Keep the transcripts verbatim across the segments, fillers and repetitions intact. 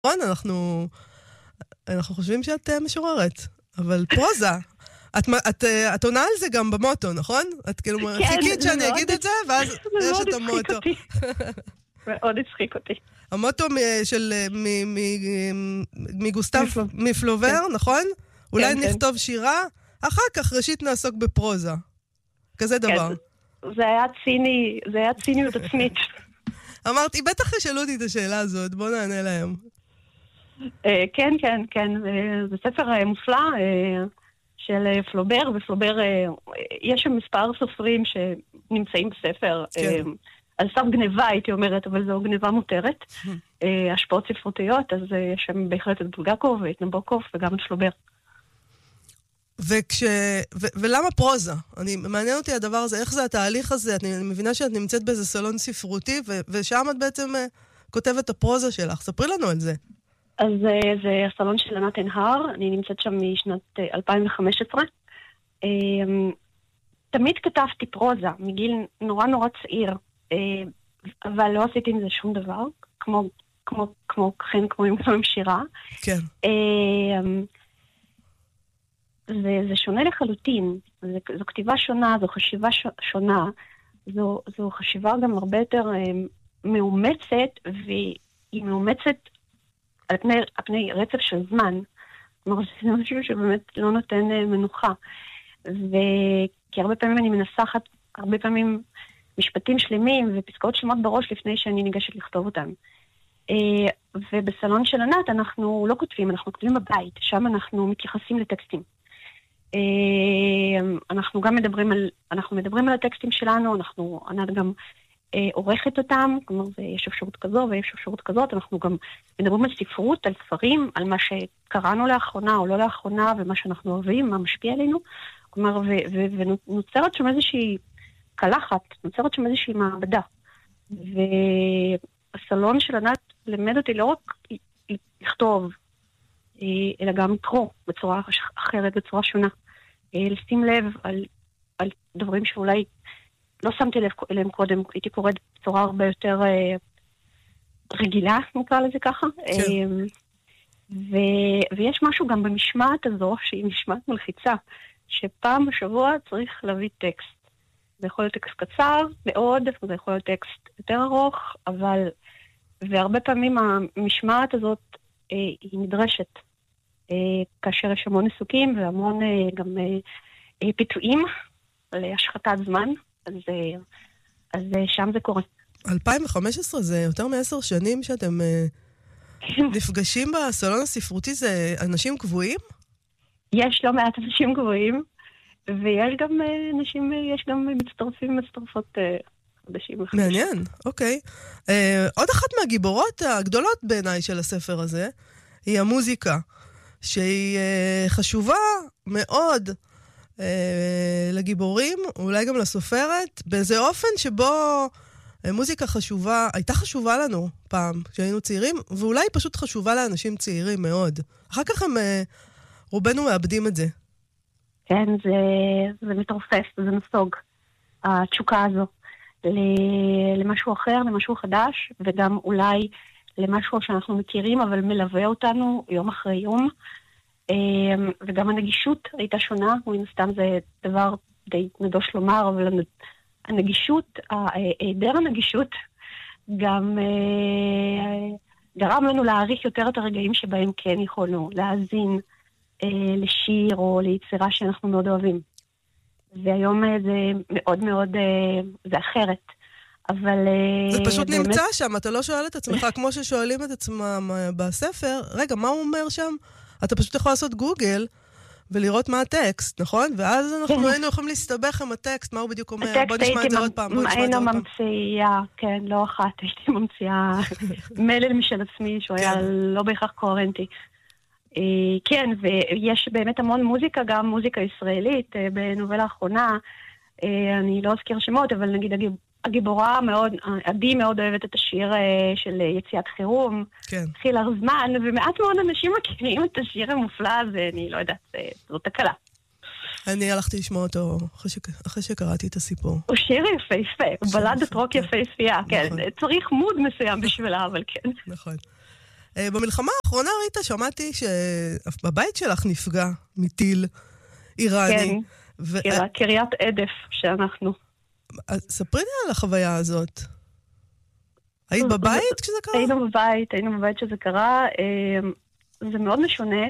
אנחנו, אנחנו חושבים שאת משוררת, אבל פרוזה. את, את, את עונה על זה גם במוטו, נכון? את כאילו כן, חיכית שאני אגיד את זה, ואז יש את המוטו. מאוד הצחיק אותי. המוטו של מגוסטב מפלובר, נכון? אולי נכתוב שירה, אחר כך ראשית נעסוק בפרוזה. כזה דבר. זה היה ציני, זה היה ציניות עצמית. אמרתי, בטח ישאלו אותי את השאלה הזאת, בוא נענה להם. כן, כן, כן. זה ספר מופלא של פלובר, ופלובר, יש שם מספר סופרים שנמצאים בספר, על סף גניבה הייתי אומרת, אבל זו גניבה מותרת, השפעות ספרותיות, אז יש שם בהחלט את בולגקוב ואת נבוקוב וגם את פלובר. וכש... ו... ולמה פרוזה? אני... מעניין אותי הדבר הזה, איך זה התהליך הזה? אני מבינה שאת נמצאת באיזה סלון ספרותי, ו... ושם את בעצם uh, כותבת הפרוזה שלך. ספרי לנו על זה. אז uh, זה הסלון של ענת ענהר, אני נמצאת שם משנת uh, אלפיים וחמש עשרה. Uh, תמיד כתבתי פרוזה, מגיל נורא נורא צעיר, uh, אבל לא עשיתי עם זה שום דבר, כמו, כמו, כמו, כמו, כמו עם, כמו עם שירה. כן. Uh, זה, זה שונה לחלוטין, זה, זו כתיבה שונה, זו חשיבה ש, שונה, זו, זו חשיבה גם הרבה יותר אה, מאומצת, והיא מאומצת על פני, על פני רצף של זמן. כלומר, זה משהו שבאמת לא נותן אה, מנוחה. וכי הרבה פעמים אני מנסחת, הרבה פעמים משפטים שלמים ופסקאות שלמות בראש לפני שאני ניגשת לכתוב אותם. אה, ובסלון של ענת אנחנו לא כותבים, אנחנו כותבים בבית, שם אנחנו מתייחסים לטקסטים. אנחנו גם מדברים על, אנחנו מדברים על הטקסטים שלנו, אנחנו, ענת גם אה, עורכת אותם, כלומר, יש אפשרות כזו ויש אפשרות כזאת, אנחנו גם מדברים על ספרות, על ספרים, על מה שקראנו לאחרונה או לא לאחרונה, ומה שאנחנו אוהבים, מה משפיע עלינו, כלומר, ו- ו- ונוצרת שם איזושהי קלחת, נוצרת שם איזושהי מעבדה. והסלון של ענת למד אותי לא רק לכתוב, אלא גם לקרוא בצורה אחרת, בצורה שונה. לשים לב על, על דברים שאולי לא שמתי לב אליהם קודם, הייתי קוראת בצורה הרבה יותר אה, רגילה, נקרא לזה ככה. כן. אה, ו, ויש משהו גם במשמעת הזו, שהיא משמעת מלחיצה, שפעם בשבוע צריך להביא טקסט. זה יכול להיות טקסט קצר מאוד, זה יכול להיות טקסט יותר ארוך, אבל, והרבה פעמים המשמעת הזאת אה, היא נדרשת. כאשר יש המון עיסוקים והמון גם פיתויים להשחתת זמן, אז, אז שם זה קורה. אלפיים וחמש עשרה זה יותר מעשר שנים שאתם נפגשים בסלון הספרותי, זה אנשים קבועים? יש לא מעט אנשים קבועים, ויש גם אנשים, יש גם מצטרפים ומצטרפות חדשים. מעניין, אוקיי. עוד אחת מהגיבורות הגדולות בעיניי של הספר הזה, היא המוזיקה. שהיא uh, חשובה מאוד uh, לגיבורים, אולי גם לסופרת, באיזה אופן שבו uh, מוזיקה חשובה, הייתה חשובה לנו פעם, כשהיינו צעירים, ואולי פשוט חשובה לאנשים צעירים מאוד. אחר כך הם, uh, רובנו מאבדים את זה. כן, זה, זה מתרופף, זה נסוג, התשוקה הזו, למשהו אחר, למשהו חדש, וגם אולי למשהו שאנחנו מכירים, אבל מלווה אותנו יום אחרי יום. וגם הנגישות הייתה שונה, מן הסתם זה דבר די נדוש לומר, אבל הנגישות, היעדר הנגישות, גם גרם לנו להעריך יותר את הרגעים שבהם כן יכולנו להאזין לשיר או ליצירה שאנחנו מאוד אוהבים. והיום זה מאוד מאוד, זה אחרת. אבל זה פשוט באמת... נמצא שם, אתה לא שואל את עצמך, כמו ששואלים את עצמם בספר, רגע, מה הוא אומר שם? אתה פשוט יכול לעשות גוגל ולראות מה הטקסט, נכון? ואז אנחנו היינו יכולים להסתבך עם הטקסט, מה הוא בדיוק אומר? בוא נשמע את זה עוד פעם, בוא נשמע את זה עוד פעם. היינו ממציאה, כן, לא אחת, הייתי ממציאה מלל משל עצמי, שהוא היה לא בהכרח קוהרנטי. כן, ויש באמת המון מוזיקה, גם מוזיקה ישראלית, בנובלה האחרונה, אני לא אזכיר שמות, אבל נגיד הגיבורה מאוד, עדי מאוד אוהבת את השיר של יציאת חירום, כן. חילר זמן, ומעט מאוד אנשים מכירים את השיר המופלא הזה, אני לא יודעת, זאת תקלה. אני הלכתי לשמוע אותו אחרי שקראתי את הסיפור. הוא שיר יפהפה, הוא בלדת רוק יפהפייה, כן, צריך מוד מסוים בשבילה, אבל כן. נכון. במלחמה האחרונה, ריטה, שמעתי שבבית שלך נפגע מטיל איראני. כן, קריית עדף שאנחנו. ספרי לי על החוויה הזאת. היית בבית כשזה קרה? היינו בבית, היינו בבית כשזה קרה. זה מאוד משונה.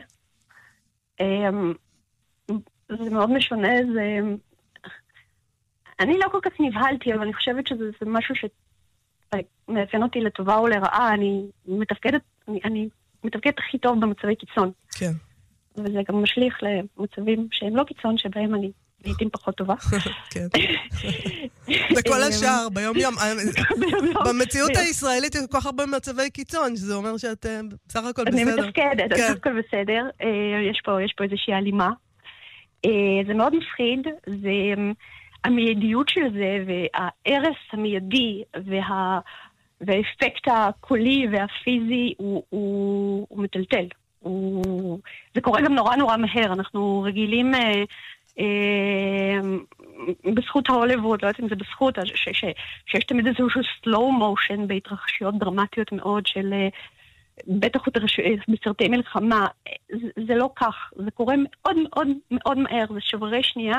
זה מאוד משונה, זה... אני לא כל כך נבהלתי, אבל אני חושבת שזה משהו שמאפיין אותי לטובה או לרעה. אני מתפקדת, אני, אני מתפקדת הכי טוב במצבי קיצון. כן. וזה גם משליך למצבים שהם לא קיצון, שבהם אני לעתים פחות טובה. כן. בכל השאר, ביום יום. במציאות הישראלית יש כל כך הרבה מצבי קיצון, שזה אומר שאת בסך הכל בסדר. אני מתפקדת, בסך הכל בסדר. יש פה, יש פה איזושהי אלימה. זה מאוד מפחיד, זה... המיידיות של זה, והערס המיידי, וה... והאפקט הקולי והפיזי הוא, הוא, הוא מטלטל. הוא... זה קורה גם נורא נורא מהר. אנחנו רגילים אה, אה, בזכות ההוליווד, לא יודעת אם זה בזכות, ש, ש, ש, שיש תמיד איזשהו slow motion בהתרחשויות דרמטיות מאוד של בטח בסרטי מלחמה. זה, זה לא כך. זה קורה מאוד מאוד מאוד מהר. זה שברי שנייה.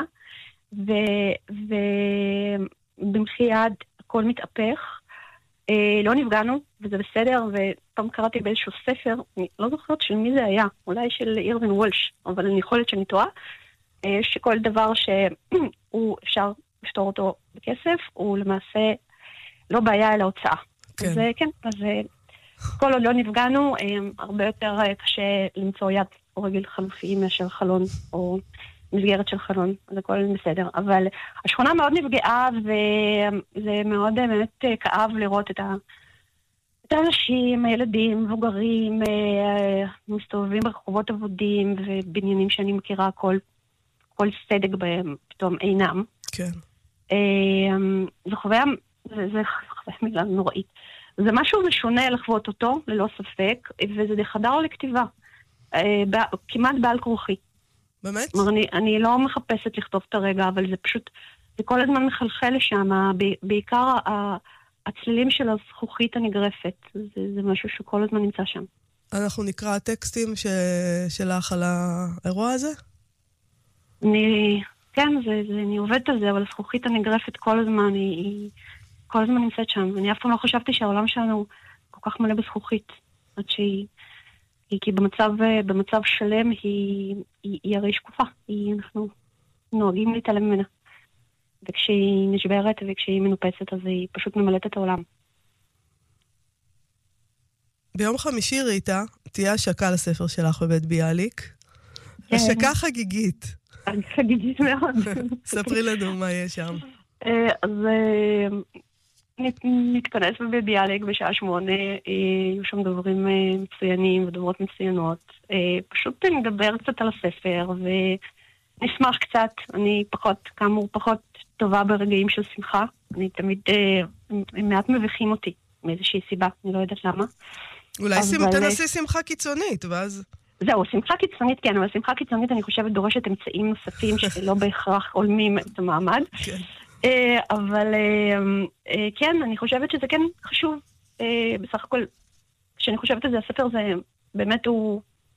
ובמחי יד הכל מתהפך. לא נפגענו, וזה בסדר, ופעם קראתי באיזשהו ספר, אני לא זוכרת של מי זה היה, אולי של אירווין וולש, אבל אני יכולת שאני טועה, שכל דבר שהוא אפשר לפתור אותו בכסף, הוא למעשה לא בעיה אלא הוצאה. כן. אז כן, אז כל עוד לא נפגענו, הרבה יותר קשה למצוא יד או רגל חלופיים מאשר חלון או... מסגרת של חלון, אז הכל בסדר. אבל השכונה מאוד נפגעה, וזה מאוד באמת כאב לראות את, ה... את האנשים, הילדים, מבוגרים, מסתובבים ברחובות עבודים, ובניינים שאני מכירה, כל, כל סדק בהם פתאום אינם. כן. זו חוויה, זה, זה חוויה מילה נוראית. זה משהו משונה לחוות אותו, ללא ספק, וזה חדר לכתיבה, כמעט בעל כורחי. באמת? אני, אני לא מחפשת לכתוב את הרגע, אבל זה פשוט, זה כל הזמן מחלחל לשם, בעיקר הצלילים של הזכוכית הנגרפת, זה, זה משהו שכל הזמן נמצא שם. אנחנו נקרא טקסטים ש... שלך על האירוע הזה? אני, כן, זה, זה, אני עובדת על זה, אבל הזכוכית הנגרפת כל הזמן, היא, היא כל הזמן נמצאת שם. אני אף פעם לא חשבתי שהעולם שלנו כל כך מלא בזכוכית, עד שהיא... כי במצב, במצב שלם היא, היא, היא הרי שקופה, היא, אנחנו נוהגים להתעלם ממנה. וכשהיא נשברת וכשהיא מנופצת, אז היא פשוט ממלאת את העולם. ביום חמישי, ריטה, תהיה השקה לספר שלך בבית ביאליק. כן. השקה חגיגית. חגיגית מאוד. ספרי לנו מה יהיה שם. אז... נתכנס בביאליק בשעה שמונה, יהיו שם דוברים מצוינים ודוברות מצוינות. פשוט נדבר קצת על הספר ונשמח קצת. אני פחות, כאמור, פחות טובה ברגעים של שמחה. אני תמיד, הם מעט מביכים אותי מאיזושהי סיבה, אני לא יודעת למה. אולי אבל... תנסי שמחה קיצונית, ואז... זהו, שמחה קיצונית כן, אבל שמחה קיצונית אני חושבת דורשת אמצעים נוספים שלא בהכרח עולמים את המעמד. כן. אבל כן, אני חושבת שזה כן חשוב. בסך הכל, כשאני חושבת על זה, הספר זה באמת הוא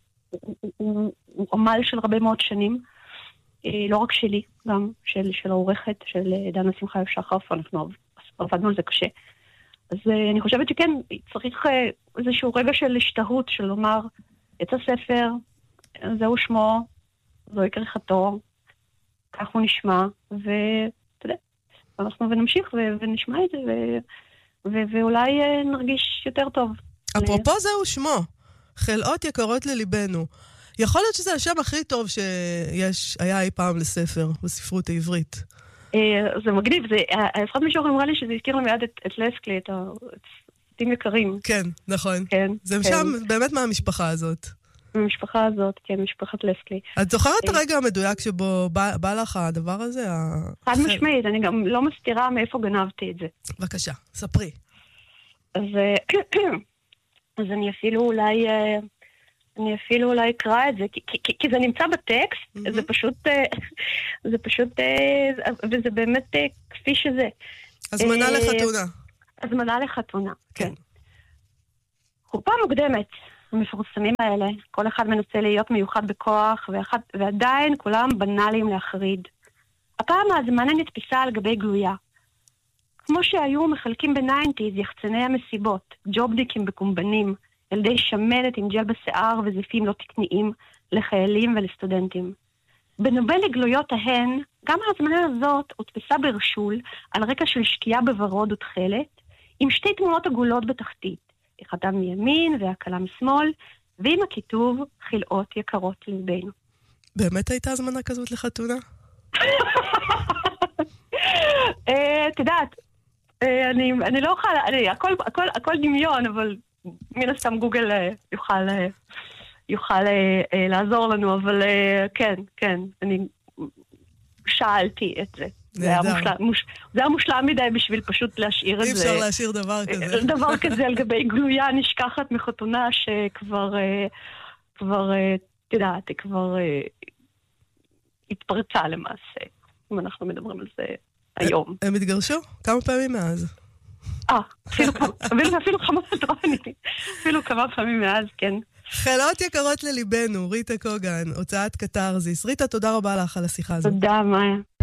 עמל של הרבה מאוד שנים. לא רק שלי, גם של העורכת, של דנה שמחה שחף, אנחנו עבדנו על זה קשה. אז אני חושבת שכן, צריך איזשהו רגע של השתהות, של לומר, יצא ספר, זהו שמו, זוהי כריכתו, כך הוא נשמע, ו... אנחנו ונמשיך ו- ונשמע את זה, ו- ו- ואולי נרגיש יותר טוב. אפרופו זהו שמו, חלאות יקרות לליבנו. יכול להיות שזה השם הכי טוב שיש, היה אי פעם לספר בספרות העברית. זה מגניב, זה, לפחות מישהו אמרה לי שזה הזכיר לי מיד את, את לסקלי, את הסרטים יקרים. כן, נכון. כן, זה כן. שם באמת מהמשפחה הזאת. המשפחה הזאת, כן, משפחת לסקלי. את זוכרת את הרגע המדויק שבו בא, בא לך הדבר הזה? חד משמעית, אני גם לא מסתירה מאיפה גנבתי את זה. בבקשה, ספרי. אז, אז אני אפילו אולי, אני אפילו אולי אקרא את זה, כי, כי, כי זה נמצא בטקסט, mm-hmm. זה פשוט, זה פשוט, וזה באמת כפי שזה. הזמנה לחתונה. הזמנה לחתונה, כן. חופה מוקדמת. המפורסמים האלה. כל אחד מנסה להיות מיוחד בכוח, ואחד, ועדיין כולם בנאליים להחריד. הפעם ההזמנה נתפסה על גבי גלויה. כמו שהיו מחלקים בניינטיז יחצני המסיבות, ג'ובדיקים בקומבנים, ילדי שמנת עם ג'ל בשיער וזיפים לא תקניים לחיילים ולסטודנטים. בנובל לגלויות ההן, גם ההזמנה הזאת הודפסה ברשול על רקע של שקיעה בוורוד ותכלת, עם שתי תמונות עגולות בתחתית, אחתה מימין והקלה משמאל, ועם הכיתוב חלאות יקרות ללבנו. באמת הייתה הזמנה כזאת לחתונה? את יודעת, אני לא אוכל, הכל דמיון, אבל מן הסתם גוגל יוכל יוכל לעזור לנו, אבל כן, כן, אני שאלתי את זה. זה היה מושלם מדי בשביל פשוט להשאיר את זה. אי אפשר להשאיר דבר כזה. דבר כזה על גבי גלויה נשכחת מחתונה שכבר, כבר, תדעת, כבר התפרצה למעשה, אם אנחנו מדברים על זה היום. הם התגרשו? כמה פעמים מאז? אה, אפילו כמה אפילו כמה פעמים מאז, כן. חלות יקרות לליבנו, ריטה קוגן, הוצאת קטרזיס. ריטה, תודה רבה לך על השיחה הזאת. תודה, מאיה.